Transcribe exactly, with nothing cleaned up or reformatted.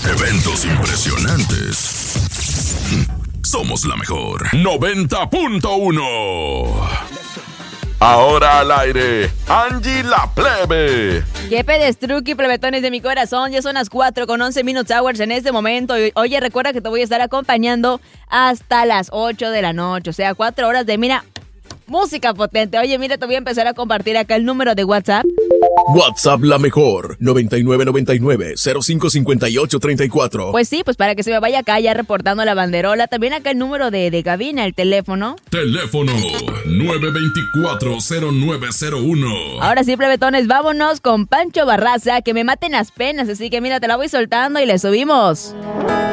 Eventos impresionantes. Somos la mejor. noventa punto uno. Ahora al aire, Angie la Plebe. ¡Qué pedestruqui, plebetones de mi corazón! Ya son las cuatro con once Minutes Hours en este momento. Oye, recuerda que te voy a estar acompañando hasta las ocho de la noche. O sea, cuatro horas de, mira, música potente. Oye, mira, te voy a empezar a compartir acá el número de WhatsApp. WhatsApp la mejor, noventa y nueve noventa y nueve, cero cinco cincuenta y ocho treinta y cuatro. Pues sí, pues para que se me vaya acá ya reportando la banderola. También acá el número de, de cabina, el teléfono. Teléfono nueve dos cuatro, cero nueve cero uno. Ahora sí, plebetones, vámonos con Pancho Barraza, que me maten las penas. Así que mira, te la voy soltando y le subimos.